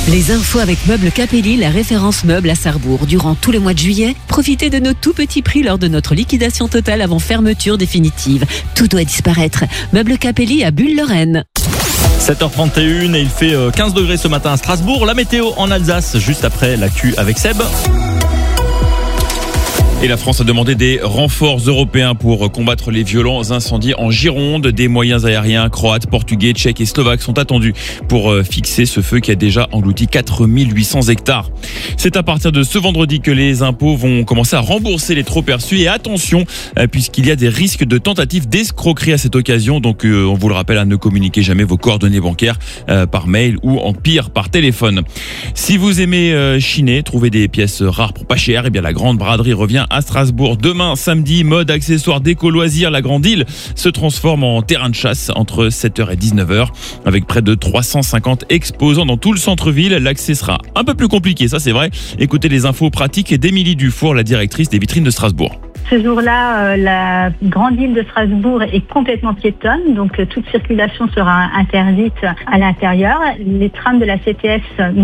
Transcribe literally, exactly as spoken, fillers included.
Les infos avec Meubles Capelli, la référence meuble à Sarrebourg. Durant tout le mois de juillet, profitez de nos tout petits prix lors de notre liquidation totale avant fermeture définitive. Tout doit disparaître. Meubles Capelli à Bulle-Lorraine. sept heures trente et une et il fait quinze degrés ce matin à Strasbourg. La météo en Alsace, juste après l'actu avec Seb. Et la France a demandé des renforts européens pour combattre les violents incendies en Gironde. Des moyens aériens croates, portugais, tchèques et slovaques sont attendus pour fixer ce feu qui a déjà englouti quatre mille huit cents hectares. C'est à partir de ce vendredi que les impôts vont commencer à rembourser les trop perçus. Et attention, puisqu'il y a des risques de tentatives d'escroquerie à cette occasion. Donc on vous le rappelle, à ne communiquer jamais vos coordonnées bancaires par mail ou en pire par téléphone. Si vous aimez chiner, trouver des pièces rares pour pas cher, et bien la Grande Braderie revient à Strasbourg. Demain, samedi, mode, accessoires, déco, loisirs, la Grande Île se transforme en terrain de chasse entre sept heures et dix-neuf heures. Avec près de trois cent cinquante exposants dans tout le centre-ville. L'accès sera un peu plus compliqué, ça c'est vrai. Écoutez les infos pratiques d'Émilie Dufour, la directrice des vitrines de Strasbourg. Ce jour-là, euh, la grande île de Strasbourg est complètement piétonne, donc euh, toute circulation sera interdite à l'intérieur. Les trams de la C T S